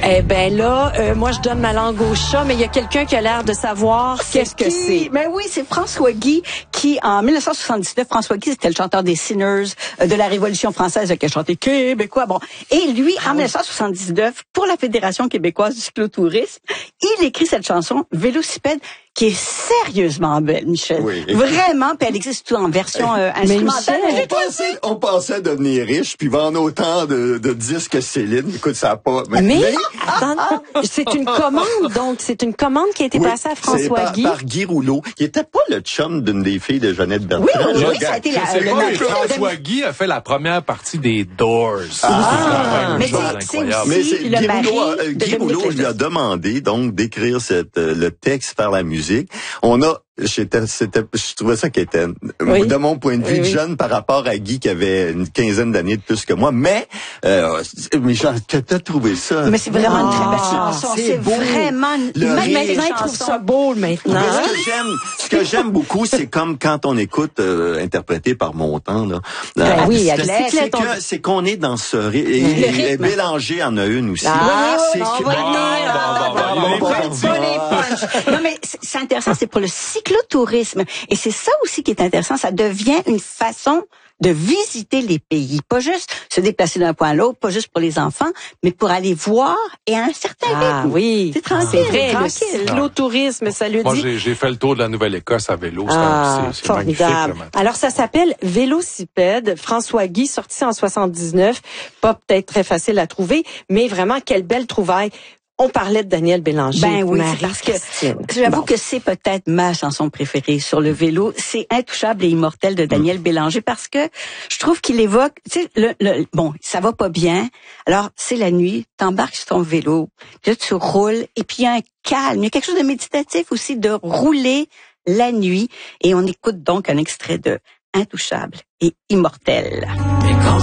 Eh ben là, moi je donne ma langue au chat, mais il y a quelqu'un qui a l'air de savoir qu'est-ce que c'est. Ben oui, c'est François Guy qui, en 1979, François Guy, c'était le chanteur des Sinners de la Révolution française qui a chanté québécois. Bon, et lui, en 1979, pour la Fédération québécoise du cyclotourisme, il écrit cette chanson Vélocipède qui est sérieusement belle, Michel. Oui. Vraiment, puis elle existe tout en version instrumentale. On pensait devenir riche puis vendre autant de disques que Céline. Écoute, ça a pas... Attends, c'est une commande, donc. C'est une commande qui a été passée à François Guy. Par Guy Rouleau. Il était pas le chum d'une des filles de Jeannette Bertrand. Oui, ça a été François Guy a fait la première partie des Doors. Mais c'est aussi le mari Guy Rouleau lui a demandé donc d'écrire le texte par la musique. Je trouvais ça qui était, de mon point de vue, de jeune par rapport à Guy qui avait une quinzaine d'années de plus que moi. Mais Jean, t'as trouvé ça? Mais c'est vraiment une très belle chanson. C'est vraiment maintenant, il trouve ça beau, maintenant. Ce que j'aime beaucoup, c'est comme quand on écoute, interprété par Montand, là. Oui, c'est qu'on est dans ce et Bélanger en a une aussi. Non, mais c'est intéressant, c'est pour le cyclotourisme. Et c'est ça aussi qui est intéressant. Ça devient une façon de visiter les pays. Pas juste se déplacer d'un point à l'autre, pas juste pour les enfants, mais pour aller voir et à un certain rythme. Oui. C'est tranquille. C'est vrai, le cyclotourisme, ça le dit. Moi, j'ai fait le tour de la Nouvelle-Écosse à vélo. C'est formidable. Magnifique. Alors, ça s'appelle Vélocipède. François Guy, sorti en 79. Pas peut-être très facile à trouver, mais vraiment, quelle belle trouvaille. On parlait de Daniel Bélanger. Ben oui, parce que j'avoue que c'est peut-être ma chanson préférée sur le vélo. C'est Intouchable et immortel de Daniel Bélanger parce que je trouve qu'il évoque, tu sais, bon, ça va pas bien. Alors, c'est la nuit, t'embarques sur ton vélo, puis là, tu roules, et puis il y a un calme. Il y a quelque chose de méditatif aussi de rouler la nuit. Et on écoute donc un extrait de Intouchable et immortel.